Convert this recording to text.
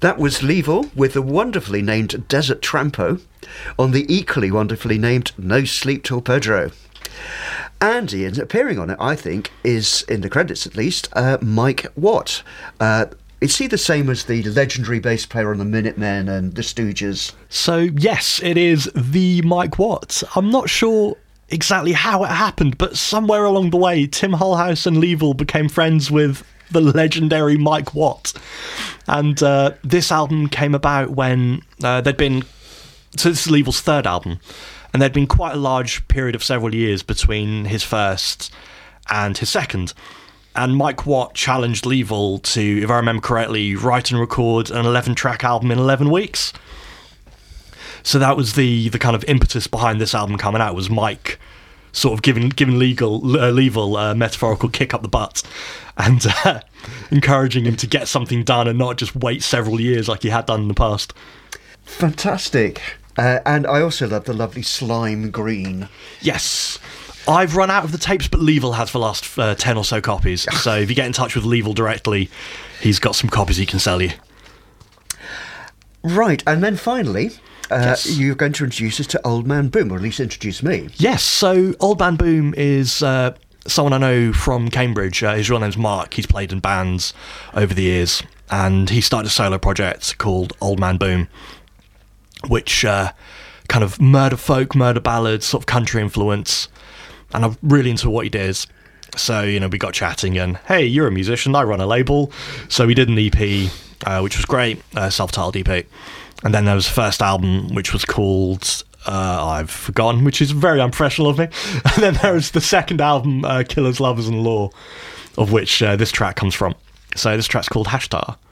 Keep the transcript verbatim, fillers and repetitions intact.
That was Level with the wonderfully named Desert Trampo on the equally wonderfully named No Sleep Till Pedro. And Ian, appearing on it, I think, is, in the credits at least, uh, Mike Watt. Uh, is he the same as the legendary bass player on the Minutemen and the Stooges? So, yes, it is the Mike Watt. I'm not sure exactly how it happened, but somewhere along the way, Tim Holhouse and Level became friends with the legendary Mike Watt. And uh, this album came about when uh, there'd been... So this is Level's third album. And there'd been quite a large period of several years between his first and his second. And Mike Watt challenged Level to, if I remember correctly, write and record an eleven-track album in eleven weeks. So that was the the kind of impetus behind this album coming out, was Mike sort of giving giving legal uh, Level a metaphorical kick up the butt and uh, encouraging him to get something done and not just wait several years like he had done in the past. Fantastic. Uh, and I also love the lovely Slime Green. Yes. I've run out of the tapes, but Level has the last uh, ten or so copies. So if you get in touch with Level directly, he's got some copies he can sell you. Right, and then finally, uh, yes. you're going to introduce us to Old Man Boom, or at least introduce me. Yes, so Old Man Boom is uh, someone I know from Cambridge. Uh, his real name's Mark. He's played in bands over the years, and he started a solo project called Old Man Boom, which uh, kind of murder folk, murder ballads, sort of country influence. And I'm really into what he does. So, you know, we got chatting and, hey, you're a musician, I run a label. So we did an E P, uh, which was great, uh, self-titled E P. And then there was the first album, which was called, uh, I've forgotten, which is very unprofessional of me. And then there was the second album, uh, Killers, Lovers and Law, of which uh, this track comes from. So this track's called Hashtar.